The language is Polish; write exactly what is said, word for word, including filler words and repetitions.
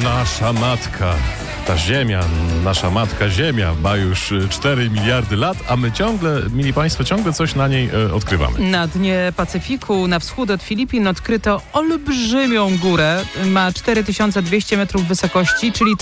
nasza matka, ta Ziemia, nasza matka Ziemia ma już cztery miliardy lat, a my ciągle, mili Państwo, ciągle coś na niej e, odkrywamy. Na dnie Pacyfiku, na wschód od Filipin odkryto olbrzymią górę. Ma cztery tysiące dwieście metrów wysokości, czyli